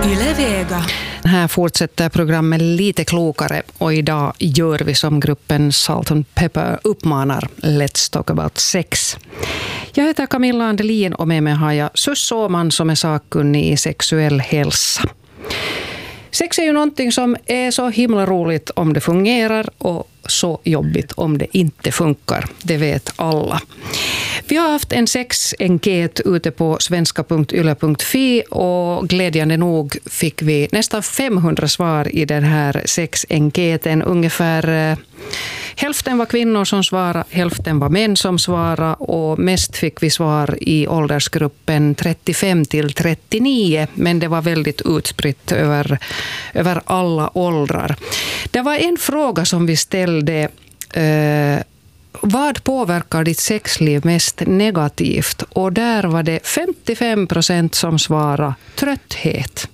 Yle Vega. Här fortsätter programmet lite klokare och idag gör vi som gruppen Salt and Pepper uppmanar Let's Talk About Sex. Jag heter Camilla Andelin och med mig har jag Sus Åman som är sakkunnig i sexuell hälsa. Sex är ju någonting som är så himla roligt om det fungerar och så jobbigt om det inte funkar. Det vet alla. Vi har haft en sexenkät ute på svenska.yle.fi och glädjande nog fick vi nästan 500 svar i den här sexenkäten. Ungefär hälften var kvinnor som svarade, hälften var män som svarade och mest fick vi svar i åldersgruppen 35 till 39, men det var väldigt utspritt över alla åldrar. Det var en fråga som vi ställde. Vad påverkar ditt sexliv mest negativt? Och där var det 55% som svarade trötthet.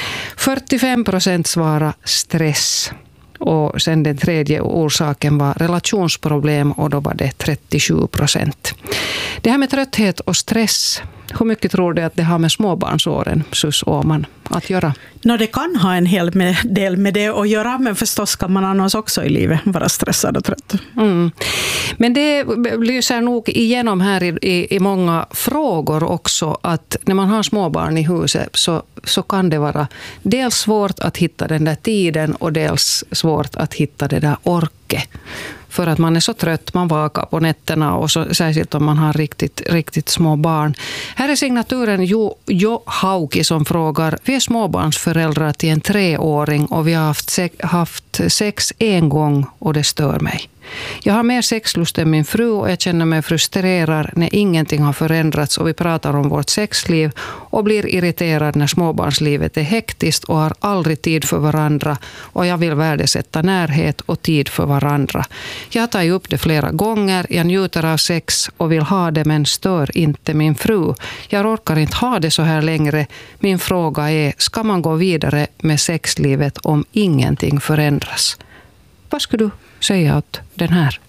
45% svarade stress. Och sen den tredje orsaken var relationsproblem och då var det 37%. Det här med trötthet och stress, hur mycket tror du att det har med småbarnsåren, Sus Åman, att göra? Det kan ha en hel del med det att göra, men förstås kan man annars också i livet vara stressad och trött. Men det lyser nog igenom här i många frågor också, att när man har småbarn i huset så kan det vara dels svårt att hitta den där tiden och dels svårt att hitta det där orket. För att man är så trött, man vakar på nätterna och så, särskilt om man har riktigt små barn. Här är signaturen Jo Hauki som frågar: vi är småbarnsföräldrar till en 3-åring och vi har haft sex en gång och det stör mig. Jag har mer sexlust än min fru och jag känner mig frustrerad när ingenting har förändrats och vi pratar om vårt sexliv och blir irriterad när småbarnslivet är hektiskt och har aldrig tid för varandra och jag vill värdesätta närhet och tid för varandra. Jag har tagit upp det flera gånger, jag njuter av sex och vill ha det men stör inte min fru. Jag orkar inte ha det så här längre. Min fråga är, ska man gå vidare med sexlivet om ingenting förändras? Vad skulle du säga åt den här?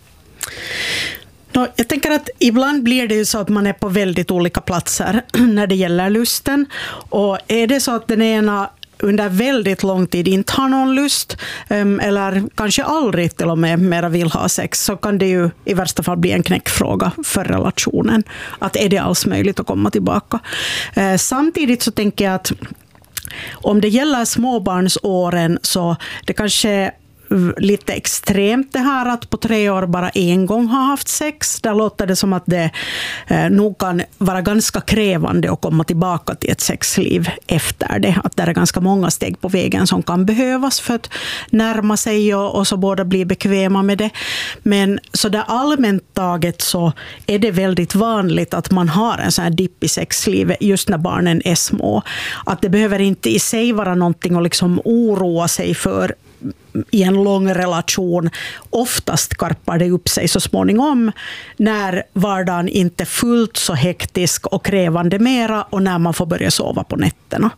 Jag tänker att ibland blir det ju så att man är på väldigt olika platser när det gäller lusten. Och är det så att den ena under väldigt lång tid inte har någon lust eller kanske aldrig till och med mera vill ha sex, så kan det ju i värsta fall bli en knäckfråga för relationen. Att är det alls möjligt att komma tillbaka? Samtidigt så tänker jag att om det gäller småbarnsåren så det kanske lite extremt det här att på 3 år bara en gång ha haft sex. Där låter det som att det nog kan vara ganska krävande att komma tillbaka till ett sexliv efter det. Att det är ganska många steg på vägen som kan behövas för att närma sig och så båda blir bekväma med det. Men så där allmänt taget så är det väldigt vanligt att man har en sån här dipp i sexlivet just när barnen är små. Att det behöver inte i sig vara någonting att liksom oroa sig för i en lång relation. Oftast karpar det upp sig så småningom när vardagen inte är fullt så hektisk och krävande mera och när man får börja sova på nätterna.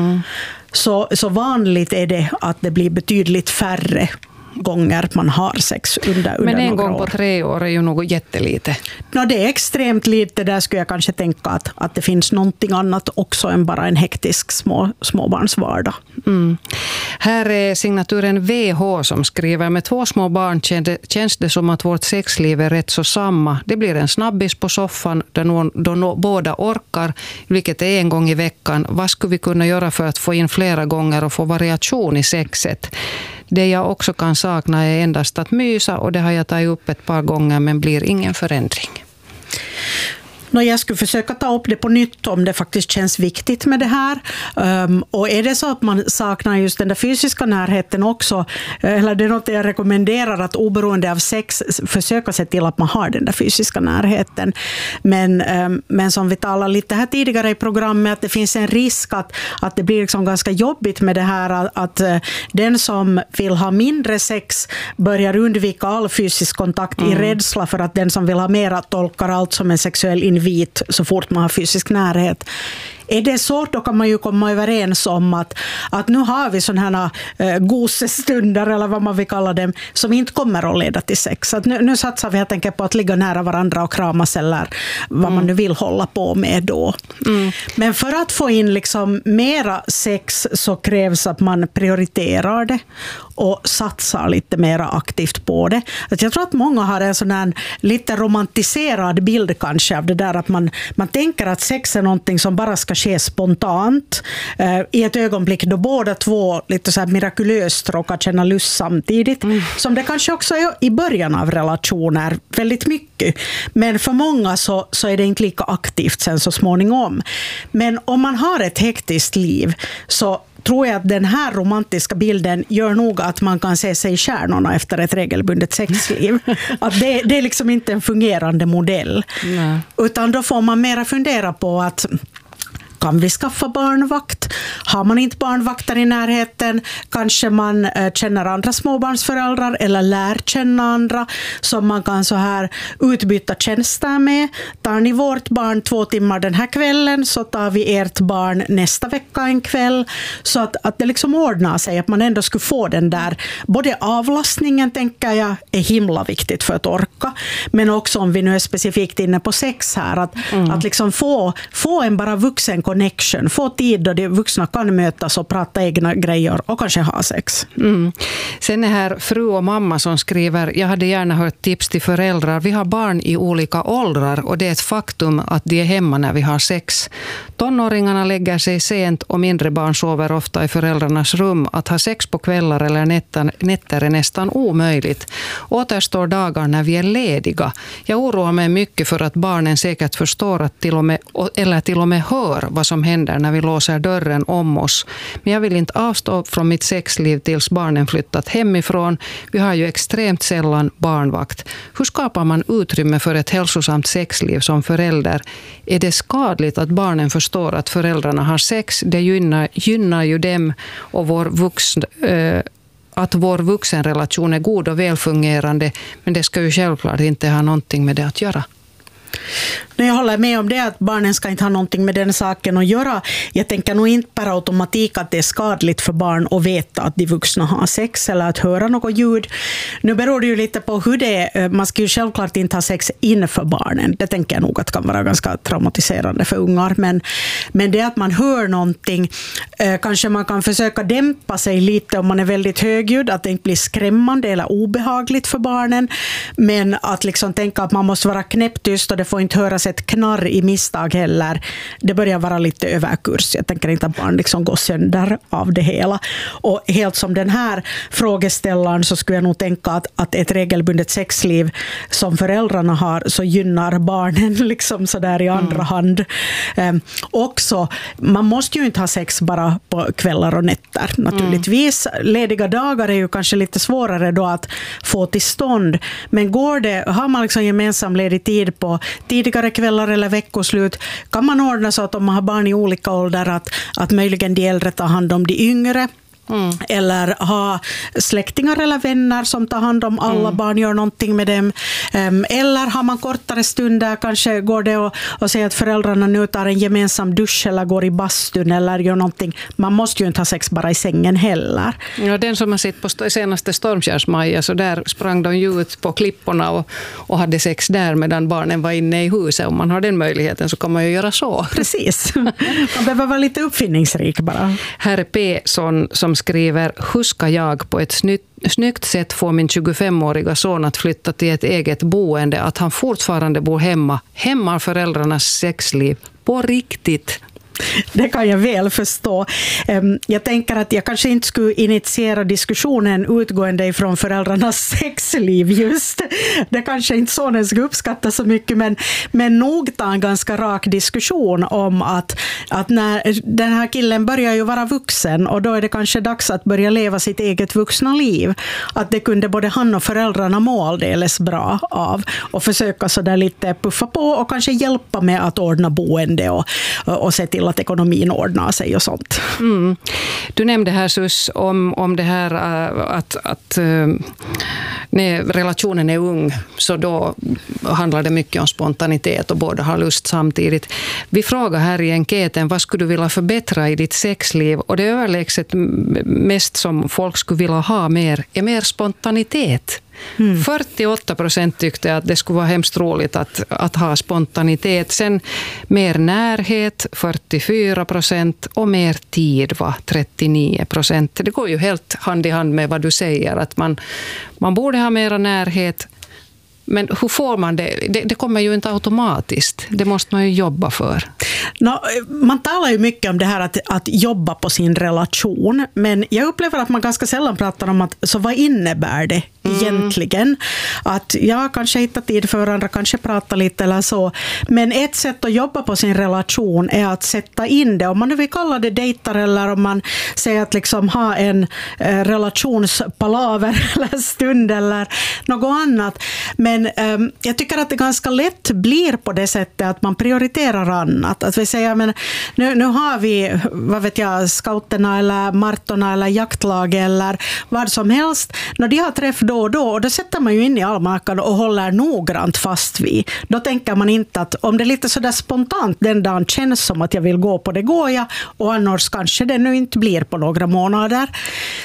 Så vanligt är det att det blir betydligt färre gånger man har sex under men en några gång år. på 3 år är ju något jättelite. Det är extremt lite. Där skulle jag kanske tänka att det finns någonting annat också än bara en hektisk småbarnsvardag. Här är signaturen VH som skriver: med 2 små barn känns det som att vårt sexliv är rätt så samma. Det blir en snabbis på soffan då båda orkar, vilket är en gång i veckan. Vad skulle vi kunna göra för att få in flera gånger och få variation i sexet? Det jag också kan sakna är endast att mysa och det har jag tagit upp ett par gånger men blir ingen förändring. Jag skulle försöka ta upp det på nytt om det faktiskt känns viktigt med det här. Och är det så att man saknar just den där fysiska närheten också, eller det är något jag rekommenderar att oberoende av sex försöka se till att man har den där fysiska närheten. Men som vi talade lite här tidigare i programmet, att det finns en risk att det blir liksom ganska jobbigt med det här att den som vill ha mindre sex börjar undvika all fysisk kontakt i rädsla för att den som vill ha mera tolkar allt som en sexuell invit så fort man har fysisk närhet. Är det så, då kan man ju komma överens om att nu har vi sådana här gosestunder, eller vad man vill kalla dem, som inte kommer att leda till sex. Att nu satsar vi helt enkelt på att ligga nära varandra och kramas, eller vad man nu vill hålla på med då. Men för att få in liksom mera sex så krävs att man prioriterar det och satsar lite mer aktivt på det. Att jag tror att många har en sån här lite romantiserad bild kanske av det där, att man tänker att sex är någonting som bara ska ske spontant i ett ögonblick då båda två lite så här mirakulöst råkar känna lust samtidigt, som det kanske också är i början av relationer väldigt mycket. Men för många så är det inte lika aktivt sen så småningom. Men om man har ett hektiskt liv så tror jag att den här romantiska bilden gör nog att man kan se sig i stjärnorna efter ett regelbundet sexliv. Att det är liksom inte en fungerande modell. Nej. Utan då får man mera fundera på att kan vi skaffa barnvakt? Har man inte barnvakter i närheten, kanske man känner andra småbarnsföräldrar eller lär känna andra som man kan så här utbyta tjänster med. Tar ni vårt barn 2 timmar den här kvällen, så tar vi ert barn nästa vecka en kväll. Så att det liksom ordnar sig, att man ändå skulle få den där, både avlastningen tänker jag är himla viktigt för att orka, men också om vi nu är specifikt inne på sex här, att liksom få en bara vuxen connection, få tid då de vuxna kan mötas och prata egna grejer och kanske ha sex. Sen är här fru och mamma som skriver: jag hade gärna hört tips till föräldrar. Vi har barn i olika åldrar och det är ett faktum att de är hemma när vi har sex. Tonåringarna lägger sig sent och mindre barn sover ofta i föräldrarnas rum. Att ha sex på kvällar eller nätter är nästan omöjligt. Återstår dagar när vi är lediga. Jag oroar mig mycket för att barnen säkert förstår att till och med hör vad som händer när vi låser dörren om oss. Men jag vill inte avstå från mitt sexliv tills barnen flyttat hemifrån. Vi har ju extremt sällan barnvakt. Hur skapar man utrymme för ett hälsosamt sexliv som förälder? Är det skadligt att barnen förstår att föräldrarna har sex? Det gynnar ju dem och att vår vuxenrelation är god och välfungerande, men det ska ju självklart inte ha någonting med det att göra. Jag håller med om det, att barnen ska inte ha någonting med den saken att göra. Jag tänker nog inte per automatik att det är skadligt för barn att veta att de vuxna har sex eller att höra något ljud. Nu beror det ju lite på hur det är. Man ska ju självklart inte ha sex inför barnen. Det tänker jag nog att kan vara ganska traumatiserande för ungar. Men det att man hör någonting, kanske man kan försöka dämpa sig lite om man är väldigt högljudd, att det inte blir skrämmande eller obehagligt för barnen. Men att liksom tänka att man måste vara knäpptyst och det får inte höras ett knarr i misstag heller. Det börjar vara lite överkurs. Jag tänker inte att barn liksom går sönder av det hela. Och helt som den här frågeställaren så skulle jag nog tänka att ett regelbundet sexliv som föräldrarna har så gynnar barnen liksom så där i andra hand. Också, man måste ju inte ha sex bara på kvällar och nätter. Naturligtvis, lediga dagar är ju kanske lite svårare då att få till stånd. Men har man liksom gemensam ledig tid på tidigare kvällar eller veckoslut, kan man ordna så att om man har barn i olika åldrar att möjligen de äldre tar hand om de yngre. Eller ha släktingar eller vänner som tar hand om alla barn, gör någonting med dem. Eller har man kortare stunder, kanske går det att säga att föräldrarna nu tar en gemensam dusch eller går i bastun eller gör någonting. Man måste ju inte ha sex bara i sängen heller. Ja, den som har sett på senaste Stormkärsmaja, så där sprang de ju ut på klipporna och hade sex där medan barnen var inne i huset. Om man har den möjligheten så kan man ju göra så. Precis. Man behöver vara lite uppfinningsrik bara. Här är P. som skriver: hur ska jag på ett snyggt sätt få min 25-åriga son att flytta till ett eget boende, att han fortfarande bor hemma, hämmar föräldrarnas sexliv på riktigt? Det kan jag väl förstå. Jag tänker att jag kanske inte skulle initiera diskussionen utgående ifrån föräldrarnas sexliv just. Det kanske inte sonen ska uppskatta så mycket, men nog ta en ganska rak diskussion om att när den här killen börjar ju vara vuxen och då är det kanske dags att börja leva sitt eget vuxna liv. Att det kunde både han och föräldrarna må alldeles bra av och försöka så där lite puffa på och kanske hjälpa med att ordna boende och se till att ekonomin ordnar sig och sånt. Du nämnde här Sus om det här att när relationen är ung, så då handlar det mycket om spontanitet och båda har lust samtidigt. Vi frågar här i enkäten, vad skulle du vilja förbättra i ditt sexliv? Och det överlägset mest som folk skulle vilja ha mer är mer spontanitet. 48% tyckte att det skulle vara hemskt roligt att ha spontanitet. Sen mer närhet, 44%, och mer tid var 39%. Det går ju helt hand i hand med vad du säger, att man borde ha mera närhet. Men hur får man det? Det kommer ju inte automatiskt. Det måste man ju jobba för. Man talar ju mycket om det här att jobba på sin relation. Men jag upplever att man ganska sällan pratar om så vad innebär det egentligen? Att kanske hitta tid för varandra, kanske prata lite eller så. Men ett sätt att jobba på sin relation är att sätta in det. Om man nu vill kalla det dejtar, eller om man säger att liksom ha en relationspalaver eller stund eller något annat. Men jag tycker att det ganska lätt blir på det sättet att man prioriterar annat. Att vi säger, men nu har vi, vad vet jag, scouterna eller martorna eller jaktlag eller vad som helst. När de har träff då och då sätter man ju in i almanackan och håller noggrant fast vid. Då tänker man inte att om det är lite sådär spontant den dagen känns som att jag vill gå på det, går jag, och annars kanske det nu inte blir på några månader.